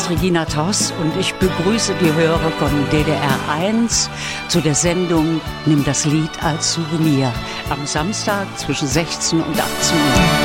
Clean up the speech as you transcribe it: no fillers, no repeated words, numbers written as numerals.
ist Regina Toss und ich begrüße die Hörer von DDR 1 zu der Sendung Nimm das Lied als Souvenir am Samstag zwischen 16 und 18 Uhr.